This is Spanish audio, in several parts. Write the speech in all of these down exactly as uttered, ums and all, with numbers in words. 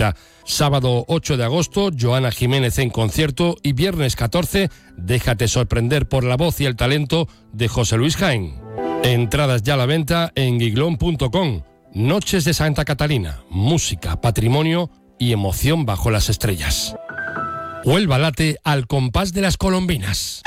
cita. Sábado ocho de agosto, Joana Jiménez en concierto y viernes catorce, déjate sorprender por la voz y el talento de José Luis Jaén. Entradas ya a la venta en giglón punto com. Noches de Santa Catalina, música, patrimonio y emoción bajo las estrellas. Huelva late al compás de las colombinas.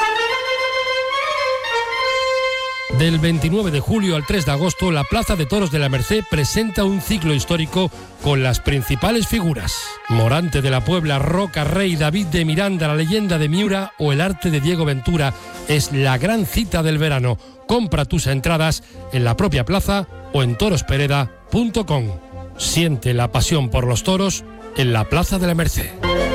Del veintinueve de julio al tres de agosto, la Plaza de Toros de la Merced presenta un ciclo histórico con las principales figuras: Morante de la Puebla, Roca Rey, David de Miranda, la leyenda de Miura o el arte de Diego Ventura. Es la gran cita del verano. Compra tus entradas en la propia plaza o en torospereda punto com. Siente la pasión por los toros en la Plaza de la Merced.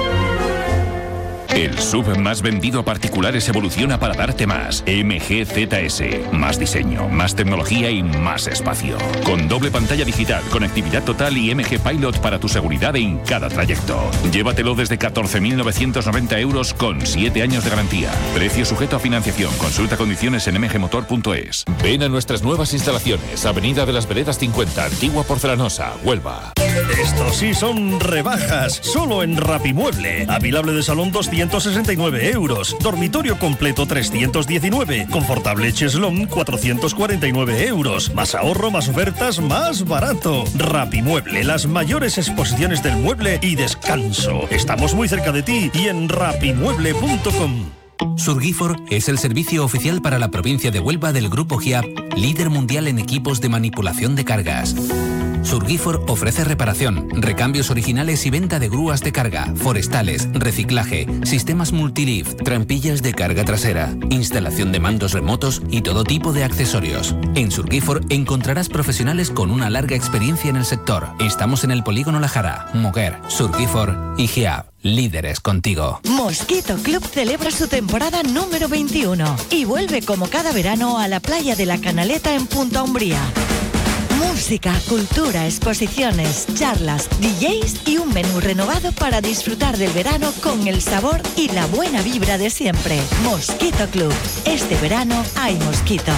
El S U V más vendido a particulares evoluciona para darte más. M G Z S. Más diseño, más tecnología y más espacio. Con doble pantalla digital, conectividad total y M G Pilot para tu seguridad en cada trayecto. Llévatelo desde catorce mil novecientos noventa euros con siete años de garantía. Precio sujeto a financiación. Consulta condiciones en m g motor punto es. Ven a nuestras nuevas instalaciones. Avenida de las Veredas cincuenta, Antigua Porcelanosa, Huelva. Estos sí son rebajas. Solo en Rapimueble. Avilable de salón doscientos sesenta y nueve euros. Dormitorio completo trescientos diecinueve. Confortable cheslón cuatrocientos cuarenta y nueve euros. Más ahorro, más ofertas, más barato. Rapimueble, las mayores exposiciones del mueble y descanso. Estamos muy cerca de ti y en rapimueble punto com. Surgifor es el servicio oficial para la provincia de Huelva del Grupo Giap, líder mundial en equipos de manipulación de cargas. Surgifor ofrece reparación, recambios originales y venta de grúas de carga, forestales, reciclaje, sistemas multilift, trampillas de carga trasera, instalación de mandos remotos y todo tipo de accesorios. En Surgifor encontrarás profesionales con una larga experiencia en el sector. Estamos en el Polígono La Jara, Moguer, Surgifor y Giap. Líderes contigo. Mosquito Club celebra su temporada número veintiuno y vuelve como cada verano a la playa de la Canaleta en Punta Umbría. Música, cultura, exposiciones, charlas, D Js y un menú renovado para disfrutar del verano con el sabor y la buena vibra de siempre. Mosquito Club. Este verano hay mosquito.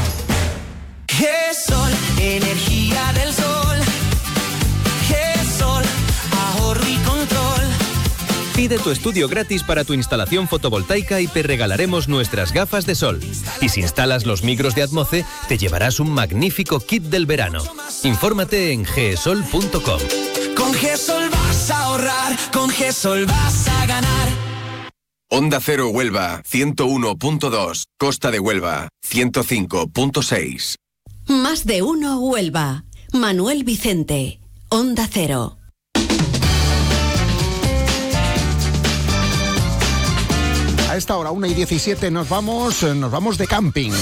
G-Sol, energía del sol. G-Sol, ahorro y control. Pide tu estudio gratis para tu instalación fotovoltaica y te regalaremos nuestras gafas de sol. Y si instalas los micros de Atmoce, te llevarás un magnífico kit del verano. Infórmate en g sol punto com. Con G-Sol vas a ahorrar, con G-Sol vas a ganar. Onda Cero Huelva, ciento uno punto dos. Costa de Huelva, ciento cinco punto seis. Más de uno Huelva. Manuel Vicente, Onda Cero. A esta hora, una y diecisiete, nos vamos, nos vamos de camping.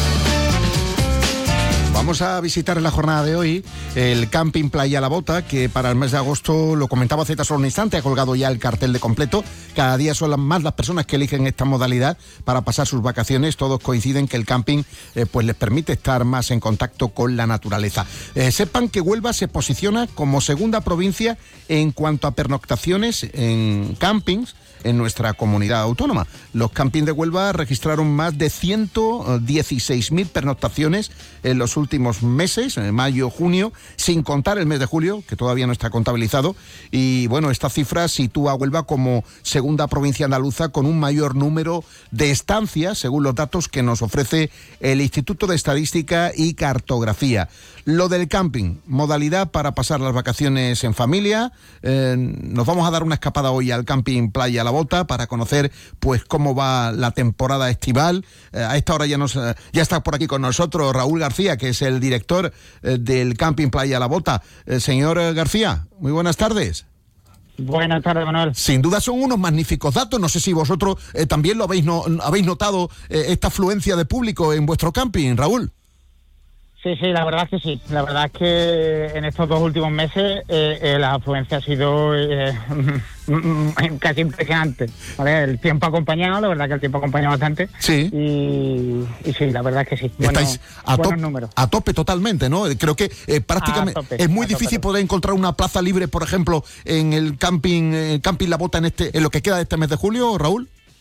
Vamos a visitar en la jornada de hoy el Camping Playa La Bota, que para el mes de agosto, lo comentaba hace tan solo un instante, ha colgado ya el cartel de completo. Cada día son más las personas que eligen esta modalidad para pasar sus vacaciones. Todos coinciden que el camping eh, pues les permite estar más en contacto con la naturaleza. Eh, sepan que Huelva se posiciona como segunda provincia en cuanto a pernoctaciones en campings en nuestra comunidad autónoma. Los campings de Huelva registraron más de ciento dieciséis mil pernoctaciones en los últimos meses, en mayo, junio, sin contar el mes de julio, que todavía no está contabilizado. Y bueno, esta cifra sitúa a Huelva como segunda provincia andaluza con un mayor número de estancias, según los datos que nos ofrece el Instituto de Estadística y Cartografía. Lo del camping, modalidad para pasar las vacaciones en familia. Eh, nos vamos a dar una escapada hoy al Camping Playa La Bota para conocer pues cómo va la temporada estival. Eh, a esta hora ya nos eh, ya está por aquí con nosotros Raúl García, que es el director eh, del Camping Playa La Bota. Eh, señor García, muy buenas tardes. Buenas tardes, Manuel. Sin duda son unos magníficos datos. No sé si vosotros eh, también lo habéis, no, habéis notado eh, esta afluencia de público en vuestro camping, Raúl. Sí, sí, la verdad es que sí. La verdad es que en estos dos últimos meses eh, eh, la afluencia ha sido eh, casi impresionante. ¿Vale? El tiempo ha acompañado, la verdad que el tiempo ha acompañado bastante. Sí. Y, y sí, la verdad es que sí. Estáis bueno, a, buenos top, números. a tope totalmente, ¿no? Creo que eh, prácticamente tope, es muy a difícil tope. poder encontrar una plaza libre, por ejemplo, en el camping, eh, camping La Bota en este, en lo que queda de este mes de julio, Raúl.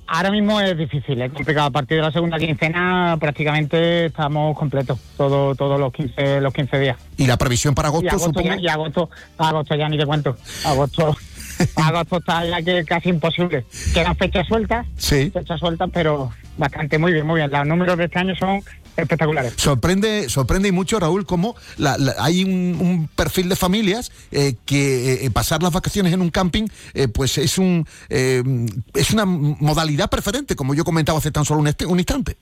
ahora mismo es difícil, es complicado. A partir de la segunda quincena prácticamente estamos completos, todo, todos los quince, los quince días. ¿Y la previsión para agosto, y agosto supongo? Ya, y agosto, agosto ya ni te cuento. Agosto, agosto está ya que casi imposible. Quedan fechas sueltas, sí. fechas sueltas, pero bastante muy bien, muy bien. Los números de este año son espectaculares. Sorprende, sorprende y mucho, Raúl, cómo la, la, hay un, un perfil de familias eh, que eh, pasar las vacaciones en un camping, eh, pues es un eh, es una modalidad preferente, como yo comentaba hace tan solo un, este, un instante.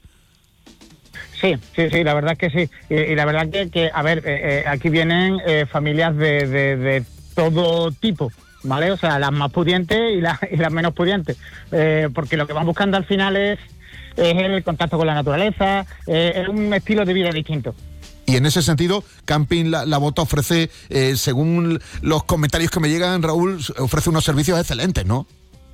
Sí, sí, sí, la verdad es que sí. Y, y la verdad que, que a ver, eh, eh, aquí vienen eh, familias de, de, de todo tipo, ¿vale? O sea, las más pudientes y, la, y las menos pudientes. Eh, porque lo que van buscando al final es es el contacto con la naturaleza, eh, es un estilo de vida distinto. Y en ese sentido, Camping La, la Bota ofrece, eh, según los comentarios que me llegan, Raúl, ofrece unos servicios excelentes, ¿no?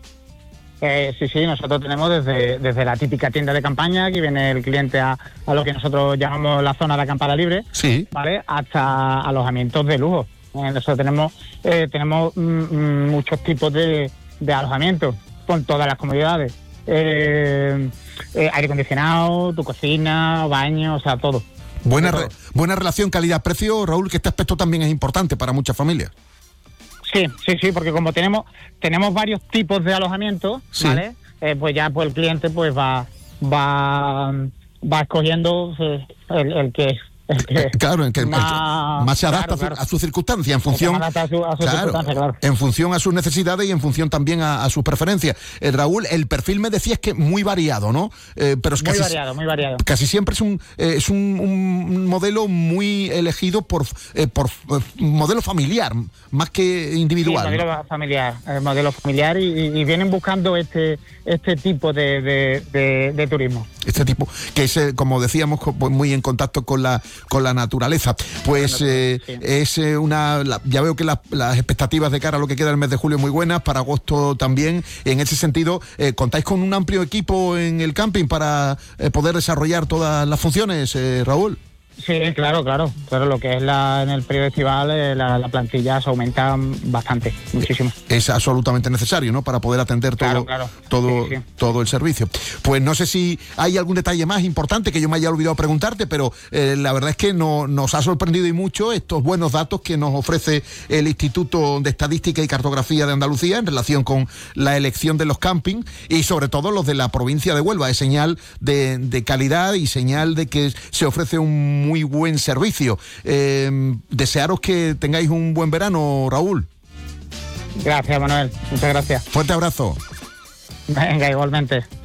Eh, sí, sí, nosotros tenemos desde, desde la típica tienda de campaña, aquí viene el cliente a, a lo que nosotros llamamos la zona de acampada libre, sí, ¿vale? Hasta alojamientos de lujo. Eh, nosotros tenemos, eh, tenemos mm, muchos tipos de, de alojamientos, con todas las comodidades. Eh, eh, aire acondicionado, tu cocina, baño, o sea, todo. Buena, re, buena relación calidad-precio, Raúl, que este aspecto también es importante para muchas familias. Sí, sí, sí, porque como tenemos tenemos varios tipos de alojamientos, sí. ¿vale? Eh, pues ya pues el cliente pues va va va escogiendo eh, el, el que el que claro, en que más, más se adapta claro, claro. a sus circunstancias, en función a su, a su claro, claro. en función a sus necesidades y en función también a, a sus preferencias. Eh, Raúl, el perfil me decías que muy variado, ¿no? Eh, pero es muy casi, variado, muy variado. Casi siempre es un eh, es un, un modelo muy elegido por eh, por eh, modelo familiar más que individual. Sí, modelo ¿no? familiar, el modelo familiar y, y vienen buscando este este tipo de, de, de, de turismo. Este tipo que es, eh, como decíamos, muy en contacto con la con la naturaleza. Pues eh, sí. es eh, una... La, ya veo que la, las expectativas de cara a lo que queda del mes de julio muy buenas, para agosto también. En ese sentido, eh, ¿contáis con un amplio equipo en el camping para eh, poder desarrollar todas las funciones, eh, Raúl? Sí, claro, claro. Claro, lo que es la, en el periodo estival, eh, la, la plantilla se aumenta bastante, muchísimo. Es absolutamente necesario, ¿no? Para poder atender todo, claro, claro. todo, sí, sí. todo el servicio. Pues no sé si hay algún detalle más importante que yo me haya olvidado preguntarte, pero eh, la verdad es que no, nos ha sorprendido y mucho estos buenos datos que nos ofrece el Instituto de Estadística y Cartografía de Andalucía en relación con la elección de los campings y sobre todo los de la provincia de Huelva. Es señal de, de calidad y señal de que se ofrece un muy buen servicio. Eh, desearos que tengáis un buen verano, Raúl. Gracias, Manuel. Muchas gracias. Fuerte abrazo. Venga, igualmente.